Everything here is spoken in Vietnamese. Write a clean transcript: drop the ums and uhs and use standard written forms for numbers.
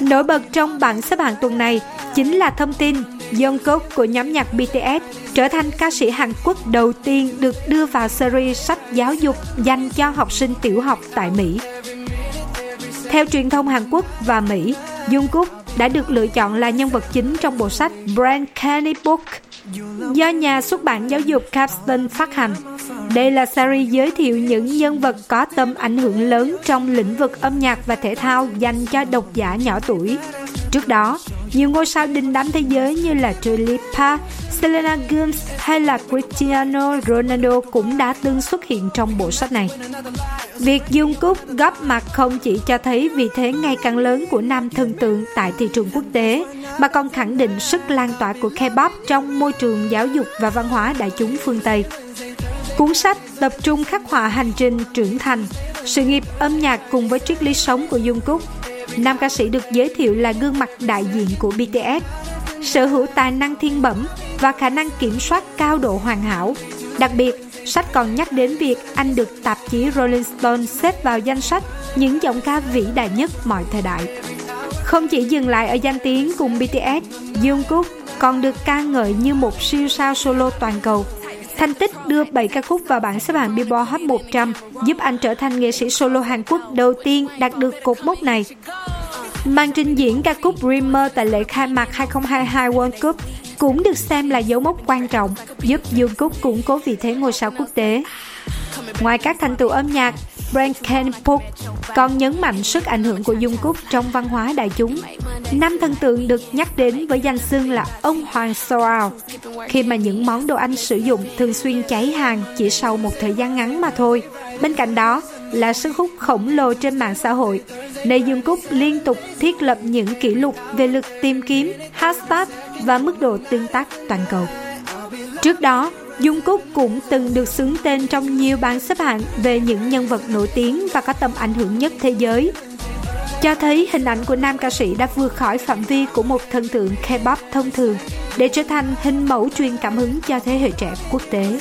Nổi bật trong bảng xếp hạng tuần này chính là thông tin Jungkook của nhóm nhạc BTS trở thành ca sĩ Hàn Quốc đầu tiên được đưa vào series sách giáo dục dành cho học sinh tiểu học tại Mỹ. Theo truyền thông Hàn Quốc và Mỹ, Jungkook đã được lựa chọn là nhân vật chính trong bộ sách Brand Candy Book do nhà xuất bản giáo dục Capstone phát hành. Đây là series giới thiệu những nhân vật có tầm ảnh hưởng lớn trong lĩnh vực âm nhạc và thể thao dành cho độc giả nhỏ tuổi. Trước đó, nhiều ngôi sao đình đám thế giới như là Dua Lipa, Selena Gomez hay là Cristiano Ronaldo cũng đã từng xuất hiện trong bộ sách này. Việc Jungkook góp mặt không chỉ cho thấy vị thế ngày càng lớn của nam thần tượng tại thị trường quốc tế, mà còn khẳng định sức lan tỏa của K-pop trong môi trường giáo dục và văn hóa đại chúng phương Tây. Cuốn sách tập trung khắc họa hành trình trưởng thành, sự nghiệp âm nhạc cùng với triết lý sống của Jungkook. Nam ca sĩ được giới thiệu là gương mặt đại diện của BTS, sở hữu tài năng thiên bẩm và khả năng kiểm soát cao độ hoàn hảo. Đặc biệt, sách còn nhắc đến việc anh được tạp chí Rolling Stone xếp vào danh sách những giọng ca vĩ đại nhất mọi thời đại. Không chỉ dừng lại ở danh tiếng cùng BTS, Jungkook còn được ca ngợi như một siêu sao solo toàn cầu. Thành tích đưa 7 ca khúc vào bảng xếp hạng Billboard Hot 100 giúp anh trở thành nghệ sĩ solo Hàn Quốc đầu tiên đạt được cột mốc này. Màn trình diễn ca khúc Dreamer tại lễ khai mạc 2022 World Cup cũng được xem là dấu mốc quan trọng, giúp Jungkook củng cố vị thế ngôi sao quốc tế. Ngoài các thành tựu âm nhạc, Brand Candy Book còn nhấn mạnh sức ảnh hưởng của Jungkook trong văn hóa đại chúng. Nam thần tượng được nhắc đến với danh xưng là ông Hoàng Seoul, khi mà những món đồ ăn sử dụng thường xuyên cháy hàng chỉ sau một thời gian ngắn mà thôi. Bên cạnh đó là sức hút khổng lồ trên mạng xã hội, nơi Jungkook liên tục thiết lập những kỷ lục về lượt tìm kiếm, hashtag và mức độ tương tác toàn cầu. Trước đó, Jungkook cũng từng được xướng tên trong nhiều bảng xếp hạng về những nhân vật nổi tiếng và có tầm ảnh hưởng nhất thế giới, cho thấy hình ảnh của nam ca sĩ đã vượt khỏi phạm vi của một thần tượng K-pop thông thường để trở thành hình mẫu truyền cảm hứng cho thế hệ trẻ quốc tế.